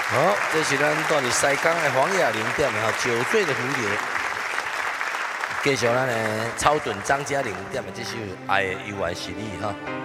好，这是咱住伫西港的黄雅玲店的9岁的蝴蝶。继续咱的超准张嘉玲店的这首《爱的由来是你》哈。